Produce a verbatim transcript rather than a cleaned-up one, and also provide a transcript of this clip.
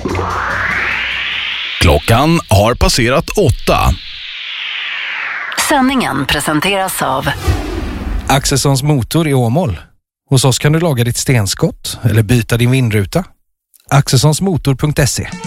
Klockan har passerat åtta. Sändningen presenteras av Axelssons motor i Åmål. Hos oss kan du laga ditt stenskott eller byta din vindruta. axelssonsmotor punkt se